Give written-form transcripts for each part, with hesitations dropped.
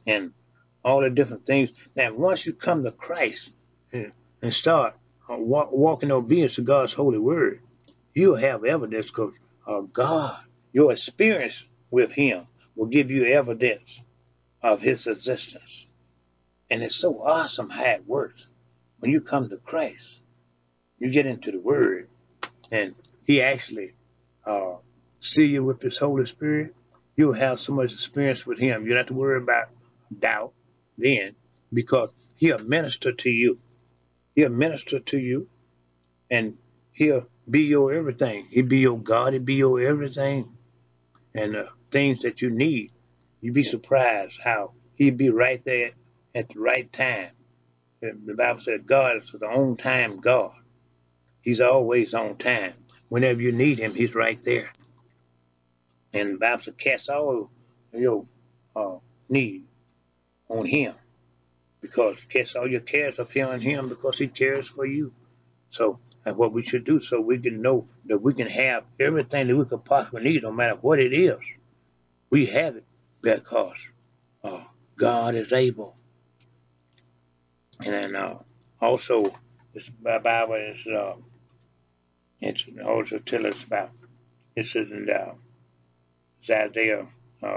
and all the different things. Now, once you come to Christ and start walking obedience to God's holy word, you'll have evidence because God, your experience with Him will give you evidence of His existence. And it's so awesome how it works. When you come to Christ, you get into the Word, and He actually uh, see you with His Holy Spirit. You'll have so much experience with Him. You don't have to worry about doubt then, because He'll minister to you. He'll minister to you, and He'll be your everything. He'll be your God. He'll be your everything, and things that you need. You'd be surprised how He'd be right there at the right time. The Bible said God is the on time God. He's always on time. Whenever you need Him, He's right there. And the Bible said, cast all your uh, need on Him, because cast all your cares upon Him because He cares for you. So that's what we should do, so we can know that we can have everything that we could possibly need, no matter what it is. We have it because uh, God is able. And then also, this Bible is it's also tell us about, this is in it's Isaiah,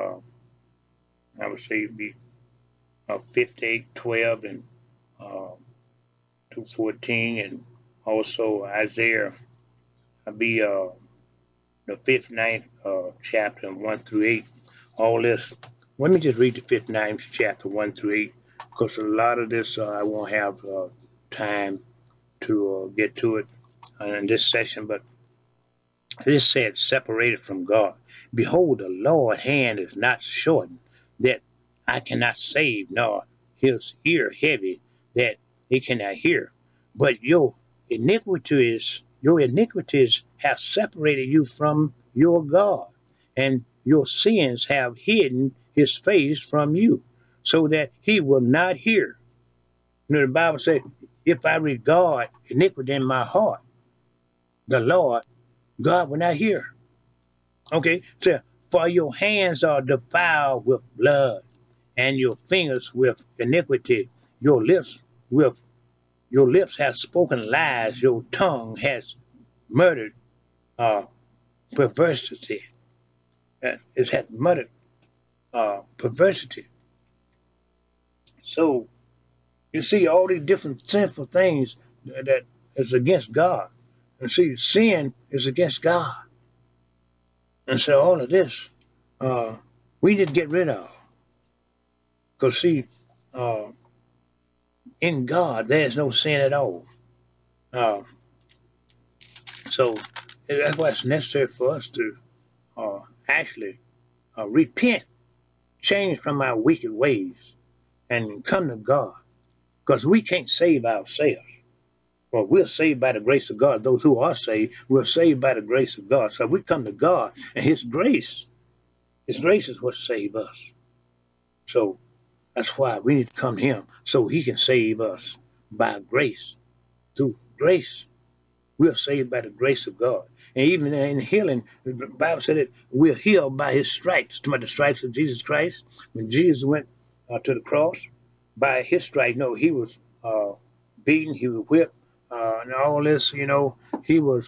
I would say it'd be 58:12 and uh, 2:14, and also Isaiah be the fifth, ninth chapter 1 through 8. All this. Let me just read the fifth, ninth chapter 1 through 8, because a lot of this I won't have time to get to it in this session. But this said, separated from God. Behold, the Lord's hand is not shortened, that I cannot save, nor his ear heavy, that he cannot hear. But your iniquities have separated you from your God, and your sins have hidden his face from you, so that he will not hear. You know, the Bible says, if I regard iniquity in my heart, the Lord, God will not hear. Okay, so for your hands are defiled with blood, and your fingers with iniquity. Your lips with your lips have spoken lies. Your tongue has murdered perversity. It has murdered perversity. So you see all these different sinful things that is against God. And see, sin is against God. And so all of this, uh, we need to get rid of. Because see, uh, in God, there is no sin at all. Uh, so that's why it's necessary for us to actually repent, change from our wicked ways, and come to God. Because we can't save ourselves. Well, we're saved by the grace of God. Those who are saved, we're saved by the grace of God. So we come to God, and His grace is what saves us. So that's why we need to come to Him, so He can save us by grace. Through grace, we're saved by the grace of God. And even in healing, the Bible said that we're healed by His stripes. By the stripes of Jesus Christ. When Jesus went to the cross, by His stripes, no, He was beaten, He was whipped, and all this, He was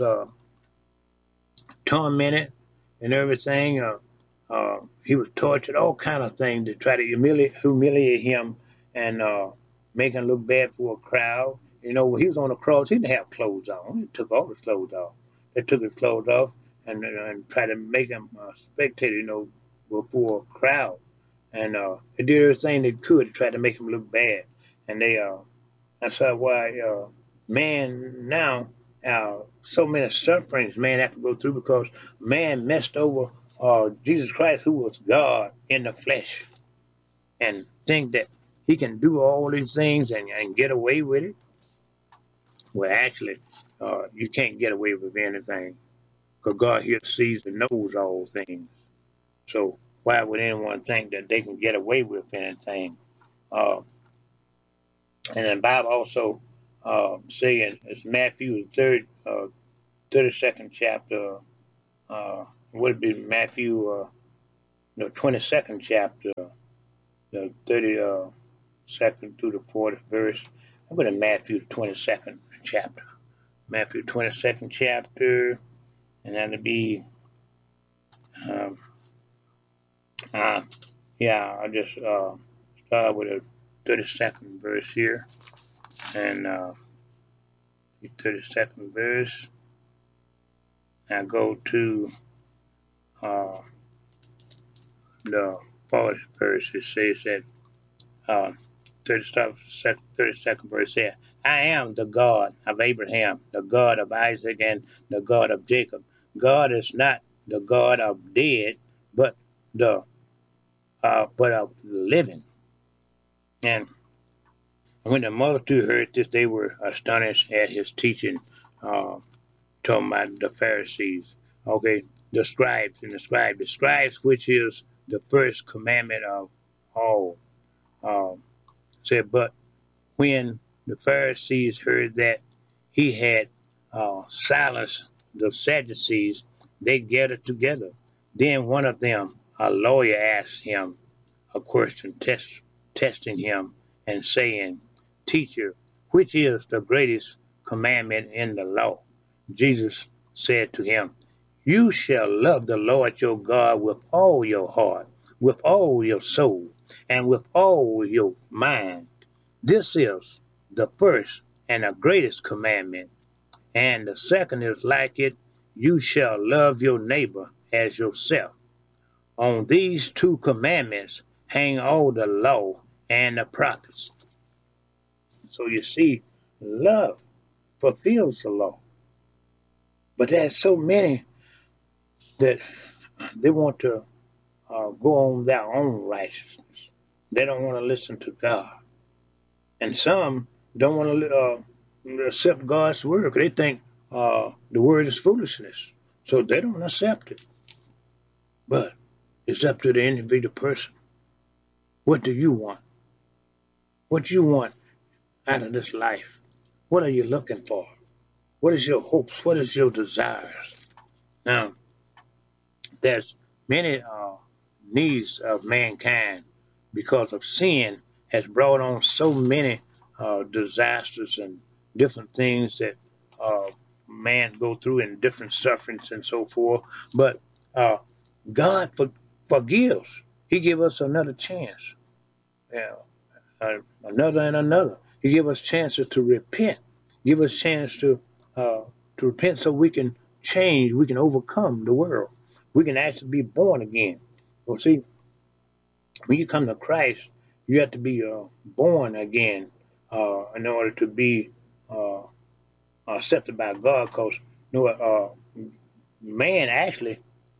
tormented and everything. He was tortured, all kind of things to try to humiliate Him and make Him look bad for a crowd. When He was on the cross, He didn't have clothes on. He took all His clothes off. They took His clothes off and tried to make Him a spectator, before a crowd. And they did everything they could to try to make Him look bad. And that's why man now, so many sufferings man have to go through, because man messed over Jesus Christ, who was God in the flesh, and think that he can do all these things and get away with it. Well, actually, you can't get away with anything, because God here sees and knows all things. So why would anyone think that they can get away with anything? Uh, and the Bible also saying, it's Matthew the 32nd chapter, would it be Matthew, 22nd chapter, the 32nd through the 40th verse. I'm going to Matthew 22nd chapter. Matthew 22nd chapter, and that'll be, um, I'll just start with the 32nd verse here, and the 32nd verse. I go to the 40th verse. It says that 32nd verse says, I am the God of Abraham, the God of Isaac, and the God of Jacob. God is not the God of dead, but of the living. And when the multitude heard this, they were astonished at his teaching. Talking about the Pharisees. Okay, the scribes, which is the first commandment of all. Said, but when the Pharisees heard that he had silenced the Sadducees, they gathered together. Then one of them, a lawyer, asked him a question, testing him and saying, Teacher, which is the greatest commandment in the law? Jesus said to him, You shall love the Lord your God with all your heart, with all your soul, and with all your mind. This is the first and the greatest commandment. And the second is like it, you shall love your neighbor as yourself. On these two commandments hang all the law and the prophets. So you see, love fulfills the law. But there's so many that they want to go on their own righteousness. They don't want to listen to God. And some don't want to accept God's word because they think the word is foolishness. So they don't accept it. But it's up to the individual person. What do you want? What do you want out of this life? What are you looking for? What is your hopes? What is your desires? Now, there's many needs of mankind because of sin has brought on so many disasters and different things that man go through and different sufferings and so forth. But God forgives. He gives us another chance. Another and another. He gives us chances to repent. Give us chance to repent so we can change. We can overcome the world. We can actually be born again. Well, see, when you come to Christ, you have to be born again in order to be accepted by God. Because man actually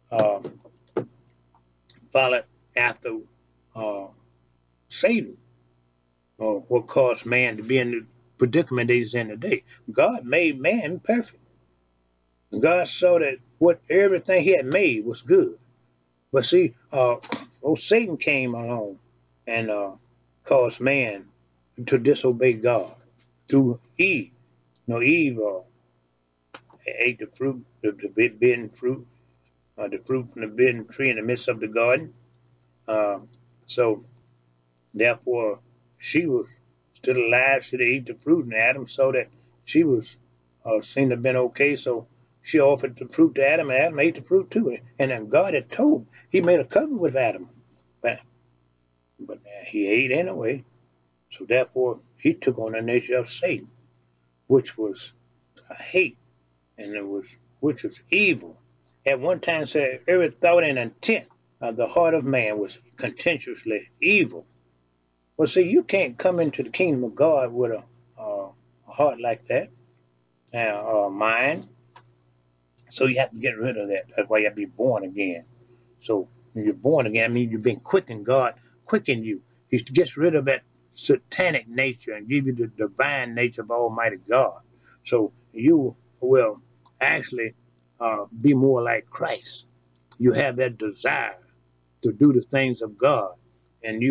followed after Satan, or what caused man to be in the predicament that he's in today. God made man perfect. And God saw that everything he had made was good. But see, Satan came along and caused man to disobey God through Eve. Eve ate the fruit, the forbidden fruit, the fruit from the forbidden tree in the midst of the garden. So, therefore, she was still alive. She ate the fruit, and Adam saw that she was seemed to have been okay. So she offered the fruit to Adam, and Adam ate the fruit too. And then God had told him, he made a covenant with Adam, but he ate anyway. So therefore, he took on the nature of Satan, which was hate, and which was evil. At one time, said every thought and intent of the heart of man was contentiously evil. Well, see, you can't come into the kingdom of God with a heart like that, a mind. So you have to get rid of that. That's why you have to be born again. So when you're born again, I mean you've been quickened. God quickened you. He gets rid of that satanic nature and give you the divine nature of Almighty God. So you will actually be more like Christ. You have that desire to do the things of God, and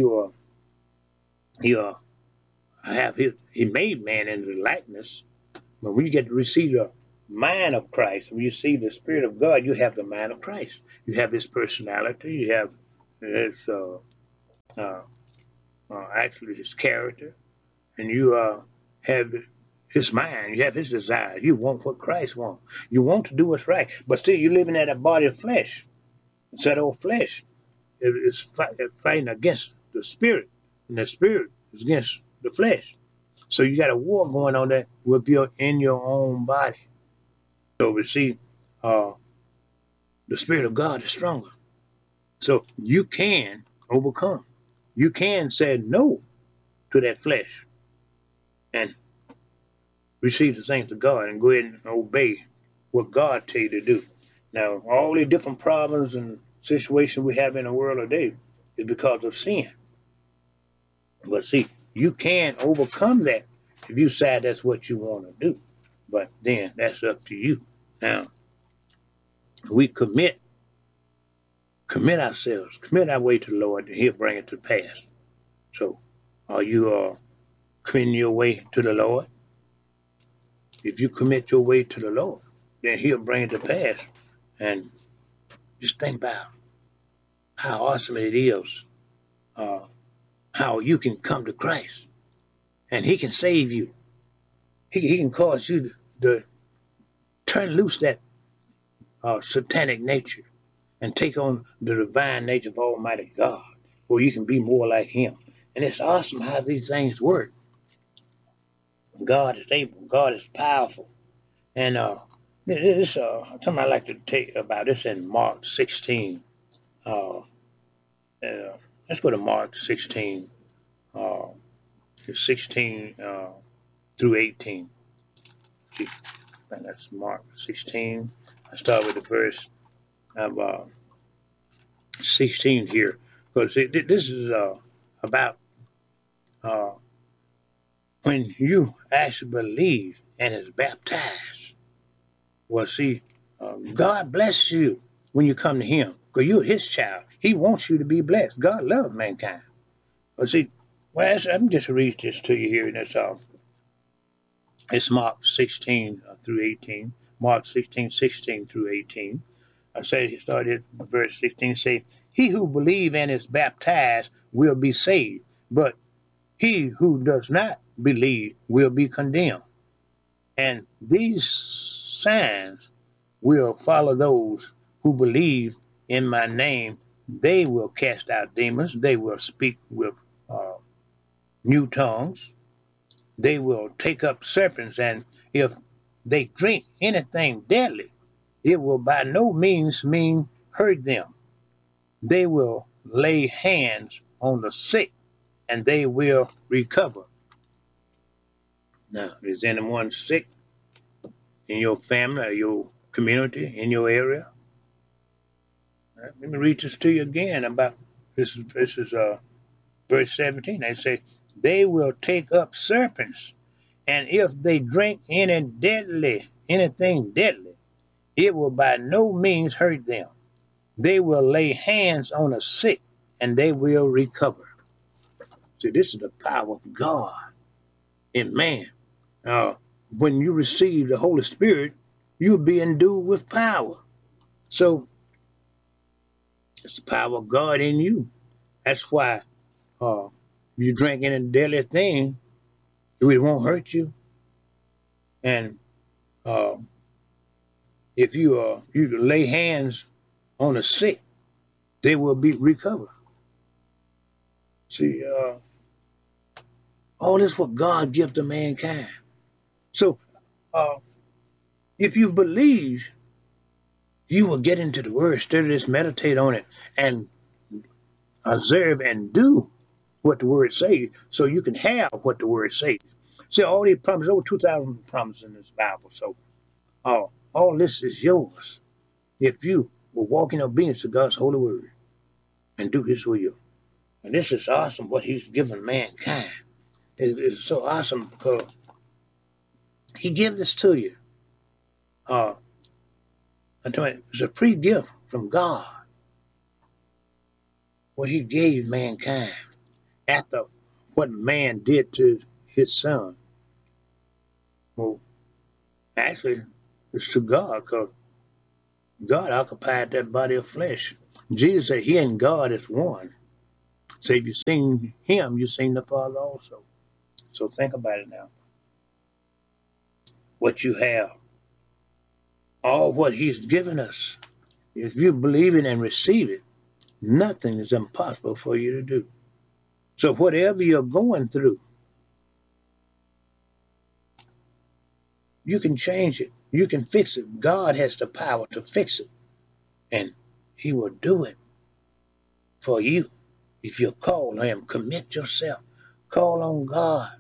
he made man in the likeness. But when you get to receive the mind of Christ, when you see the Spirit of God, you have the mind of Christ. You have his personality. You have his actually his character, and you have his mind, you have his desire. You want what Christ wants. You want to do what's right, but still you're living in a body of flesh. It's that old flesh. It's fighting against the spirit, and the spirit is against the flesh. So you got a war going on there with in your own body. So we see, uh, the spirit of God is stronger. So you can overcome. You can say no to that flesh and receive the things of God and go ahead and obey what God tell you to do. Now, all the different problems and situations we have in the world today is because of sin. But see, you can overcome that if you decide that's what you want to do. But then that's up to you. Now, we commit ourselves, commit our way to the Lord, and He'll bring it to pass. So, are you committing your way to the Lord? If you commit your way to the Lord, then He'll bring it to pass. And just think about how awesome it is, how you can come to Christ, and He can save you. He can cause you to turn loose that satanic nature and take on the divine nature of Almighty God, where you can be more like Him. And it's awesome how these things work. God is able. God is powerful. And this something I like to take about this in Mark 16. Uh, let's go to Mark 16, 16 through 18. And that's Mark 16. I start with the verse of 16 here, because this is about when you actually believe and is baptized. Well, see, God bless you when you come to Him, because you're His child. He wants you to be blessed. God loves mankind. Well, see, I'm just read this to you here, and it's Mark 16 through 18. Mark 16 through 18. I say, started verse 16, say, he who believes and is baptized will be saved, but he who does not believe will be condemned. And these signs will follow those who believe in my name. They will cast out demons. They will speak with new tongues. They will take up serpents, and if they drink anything deadly, it will by no means hurt them. They will lay hands on the sick, and they will recover. Now, is anyone sick in your family or your community, in your area? Right, let me read this to you again about this. This is verse 17. They say, they will take up serpents, and if they drink anything deadly, it will by no means hurt them. They will lay hands on the sick, and they will recover. See, this is the power of God in man. When you receive the Holy Spirit, you'll be endued with power. So, it's the power of God in you. That's why you drink any deadly thing, it won't hurt you. And if you lay hands on the sick, they will be recovered. See, all this what God gives to mankind. So, if you believe, you will get into the Word, study this, meditate on it, and observe and do what the Word says, so you can have what the Word says. See, all these promises, over 2,000 promises in this Bible. So, all this is yours if you will walk in obedience to God's holy Word and do His will. And this is awesome what He's given mankind. It's so awesome because He gives this to you. It's a free gift from God, what He gave mankind after what man did to His Son. Well, actually, it's to God, because God occupied that body of flesh. Jesus said He and God is one. So if you've seen him, you've seen the Father also. So think about it now. What you have, all what he's given us, if you believe it and receive it, nothing is impossible for you to do. So whatever you're going through, you can change it. You can fix it. God has the power to fix it. And he will do it for you. If you call him, commit yourself. Call on God.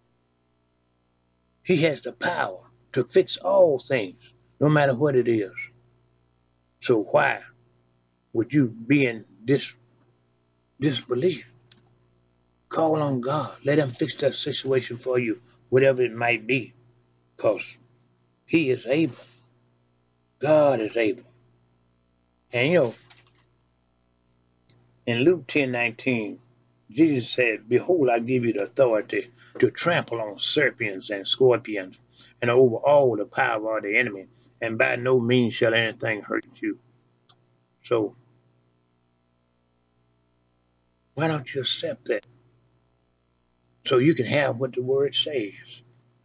He has the power to fix all things, no matter what it is. So why would you be in disbelief? Call on God. Let him fix that situation for you, whatever it might be, because he is able. God is able. And in Luke 10:19, Jesus said, "Behold, I give you the authority to trample on serpents and scorpions and over all the power of the enemy, and by no means shall anything hurt you." So why don't you accept that? So you can have what the word says.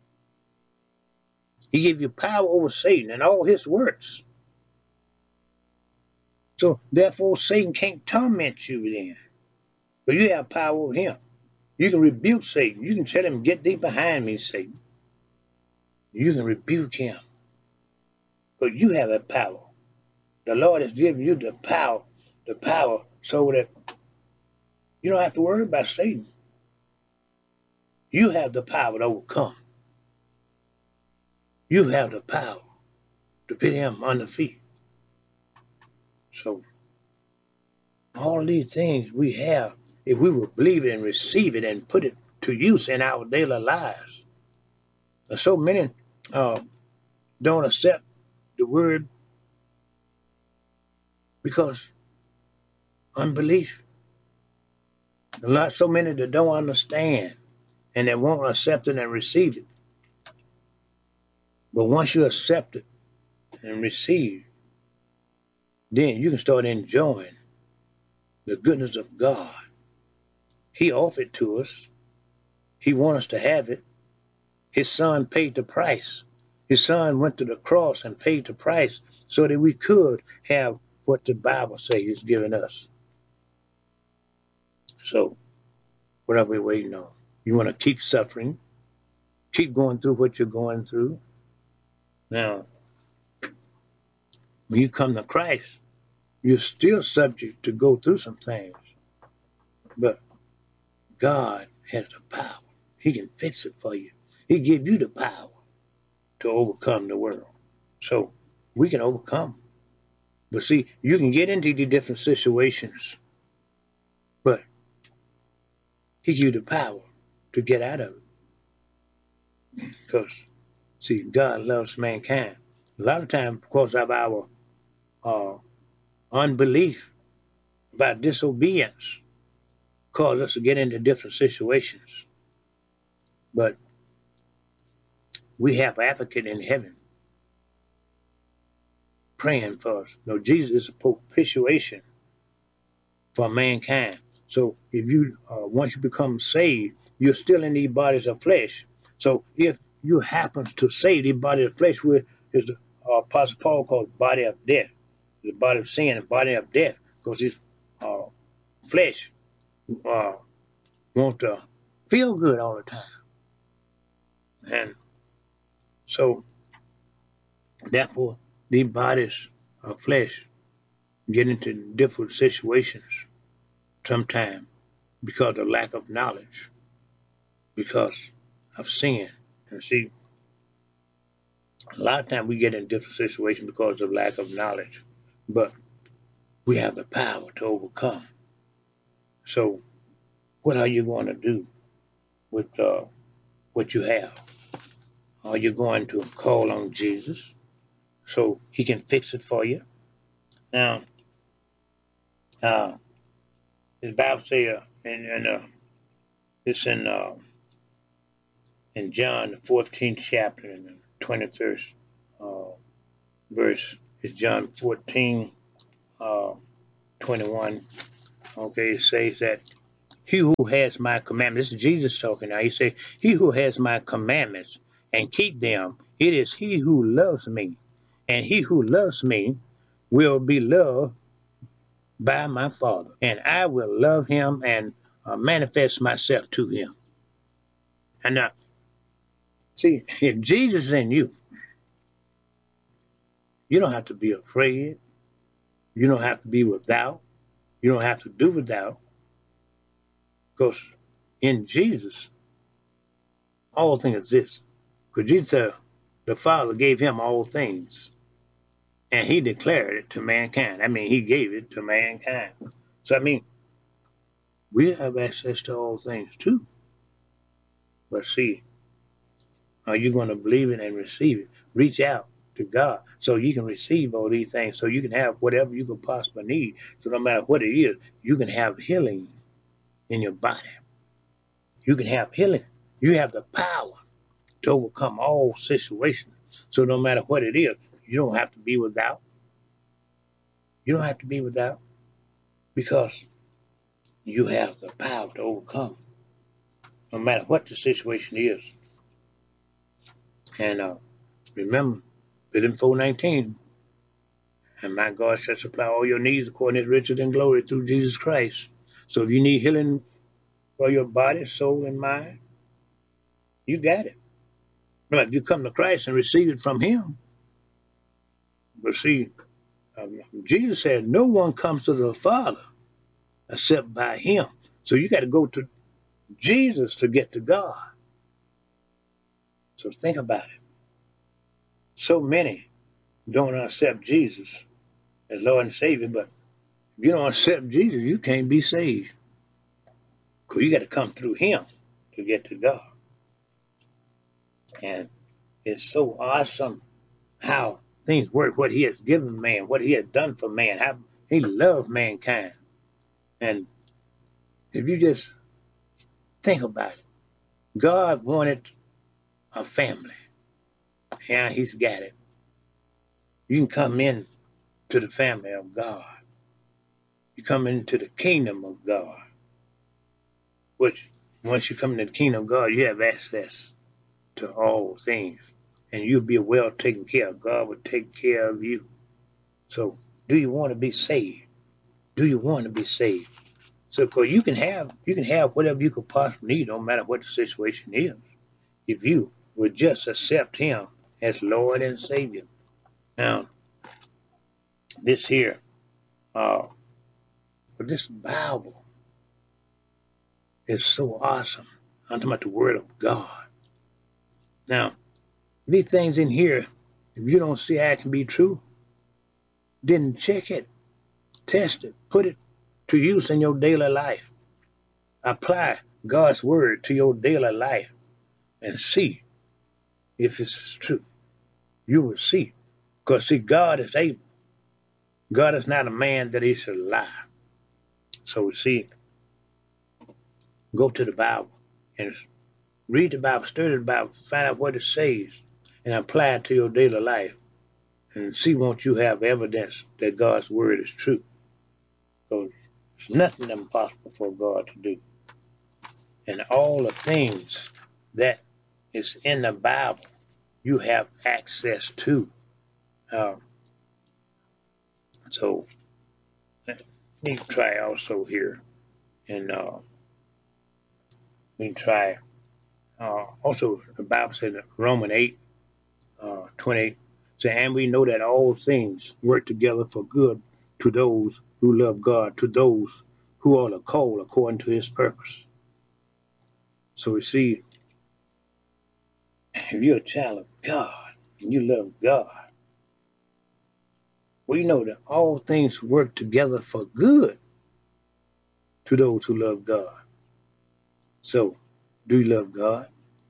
He gave you power over Satan and all his works. So therefore Satan can't torment you then. But you have power over him. You can rebuke Satan. You can tell him, "Get thee behind me, Satan." You can rebuke him. But you have that power. The Lord has given you the power so that you don't have to worry about Satan. You have the power to overcome. You have the power to put him on the feet. So all these things we have, if we will believe it and receive it and put it to use in our daily lives. So many don't accept the word because unbelief. So many that don't understand and that won't accept it and receive it. But once you accept it and receive, then you can start enjoying the goodness of God. He offered to us. He wants us to have it. His son paid the price. His son went to the cross and paid the price so that we could have what the Bible says he's given us. So what are we waiting on? You want to keep suffering, keep going through what you're going through. Now, when you come to Christ, you're still subject to go through some things. But God has the power. He can fix it for you. He gives you the power to overcome the world. So we can overcome. But see, you can get into the different situations, but he gives you the power to get out of it. Because, see, God loves mankind. A lot of times, because of our unbelief, of our disobedience, cause us to get into different situations. But we have an advocate in heaven praying for us. No, Jesus is a propitiation for mankind. So if you once you become saved, you're still in these bodies of flesh. So if you happen to save the body of flesh, which is the Apostle Paul called body of death, the body of sin and body of death, because his flesh want to feel good all the time. And so therefore these bodies of flesh get into different situations sometimes because of lack of knowledge, because of sin. And see, a lot of times we get in different situations because of lack of knowledge, but we have the power to overcome. So what are you going to do with what you have? Are you going to call on Jesus so he can fix it for you? Now, the Bible says, it's in John, the 14th chapter, and the 21st verse. It's John 14, 21. Okay, it says that he who has my commandments, this is Jesus talking now. He said, he who has my commandments and keep them, it is he who loves me. And he who loves me will be loved by my Father. And I will love him and manifest myself to him. And now, see, if Jesus is in you, you don't have to be afraid. You don't have to be without. You don't have to do without. Because in Jesus, all things exist. Because Jesus said the Father gave him all things. And he declared it to mankind. I mean, he gave it to mankind. So, I mean, we have access to all things too. But see, are you going to believe it and receive it? Reach out to God so you can receive all these things, so you can have whatever you could possibly need. So no matter what it is, you can have healing in your body. You can have healing. You have the power to overcome all situations. So no matter what it is, you don't have to be without. You don't have to be without because you have the power to overcome no matter what the situation is. And remember, Philippians 4:19, and my God shall supply all your needs according to his riches and glory through Jesus Christ. So if you need healing for your body, soul, and mind, you got it. But if you come to Christ and receive it from him, but see, Jesus said, no one comes to the Father except by him. So you got to go to Jesus to get to God. So think about it. So many don't accept Jesus as Lord and Savior, but if you don't accept Jesus, you can't be saved. Because you got to come through him to get to God. And it's so awesome how things work, what he has given man, what he has done for man, how he loved mankind. And if you just think about it, God wanted a family. Yeah, he's got it. You can come in to the family of God. You come into the kingdom of God. Which, once you come into the kingdom of God, you have access to all things. And you'll be well taken care of. God will take care of you. So, do you want to be saved? Do you want to be saved? So, because you can have whatever you could possibly need, no matter what the situation is, if you would just accept him as Lord and Savior. Now, this here, this Bible is so awesome. I'm talking about the Word of God. Now, these things in here, if you don't see how it can be true, then check it, test it, put it to use in your daily life. Apply God's Word to your daily life and see if it's true. You will see. Because, see, God is able. God is not a man that he should lie. So, see, go to the Bible and read the Bible, study the Bible, find out what it says, and apply it to your daily life. And see, won't you have evidence that God's Word is true? Because there's nothing impossible for God to do. And all the things that is in the Bible, you have access to. So let me try also here, and we try also the Bible said in Romans 8:28, say, and we know that all things work together for good to those who love God, to those who are called according to his purpose. So we see, if you're a child of God and you love God, we know that all things work together for good to those who love God. So, do you love God?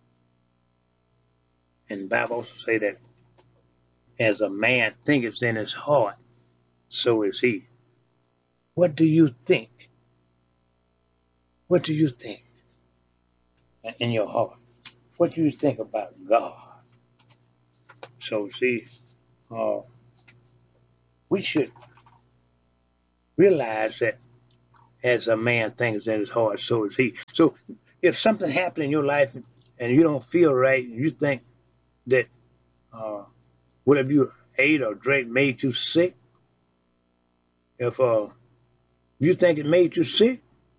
And the Bible also say that as a man thinketh in his heart, so is he. What do you think? What do you think in your heart? What do you think about God? So, see, we should realize that As a man thinks in his heart, so is he. So if something happened in your life and you don't feel right, and you think that whatever you ate or drank made you sick, if you think it made you sick,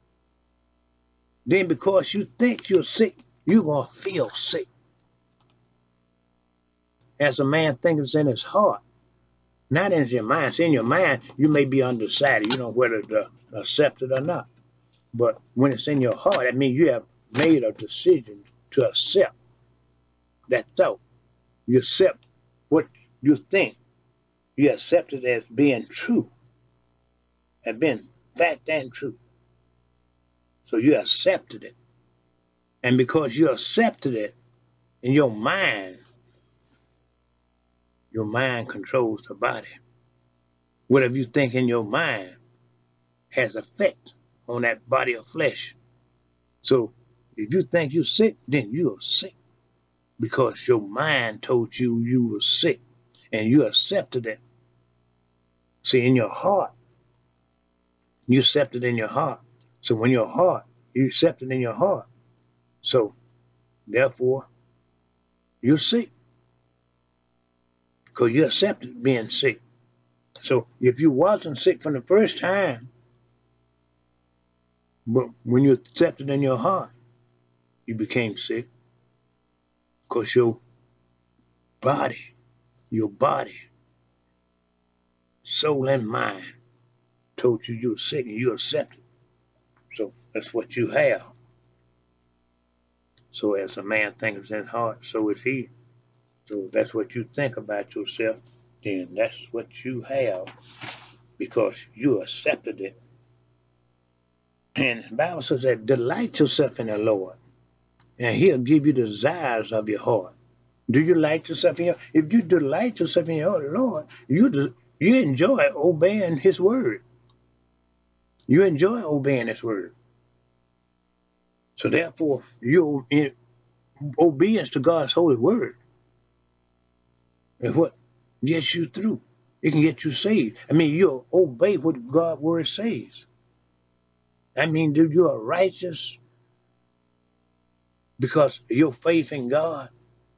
then because you think you're sick, you're going to feel sick. As a man thinks in his heart, not in your mind. See, in your mind, you may be undecided. You know whether to accept it or not. But when it's in your heart, that means you have made a decision to accept that thought. You accept what you think. You accept it as being true, as being fact and true. So you accepted it. And because you accepted it in your mind controls the body. Whatever you think in your mind has effect on that body of flesh. So if you think you're sick, then you are sick because your mind told you you were sick and you accepted it. See, in your heart, you accept it in your heart. So when your heart, you accept it in your heart. So therefore, you're sick because you accepted being sick. So if you wasn't sick from the first time, but when you accepted in your heart, you became sick because your body, soul and mind told you were sick and you accepted. So that's what you have. So as a man thinks in his heart, so is he. So that's what you think about yourself, then that's what you have because you accepted it. And the Bible says that delight yourself in the Lord, and he'll give you the desires of your heart. Do you delight yourself in your? If you delight yourself in your Lord, you enjoy obeying His word. You enjoy obeying His word. So therefore, your obedience to God's holy word is what gets you through. It can get you saved. I mean, you'll obey what God's word says. I mean, you are righteous because of your faith in God.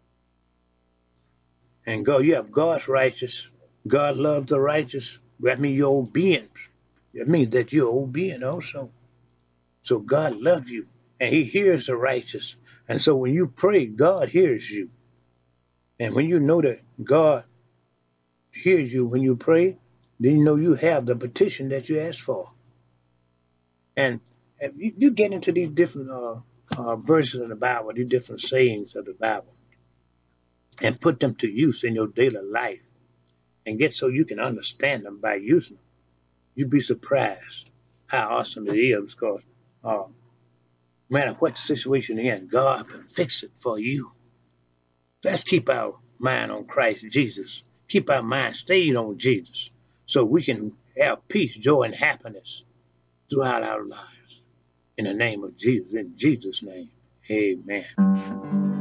And God, you have God's righteous. God loves the righteous. That means you're obedient. It means that you're obedient also. So God loves you and He hears the righteous. And so when you pray, God hears you. And when you know that God hears you when you pray, then you know you have the petition that you asked for. And you get into these different verses of the Bible, these different sayings of the Bible, and put them to use in your daily life and get so you can understand them by using them, you'd be surprised how awesome it is because no matter what situation you're in, God can fix it for you. Let's keep our mind on Christ Jesus. Keep our mind stayed on Jesus so we can have peace, joy, and happiness throughout our lives. In the name of Jesus, in Jesus' name, amen.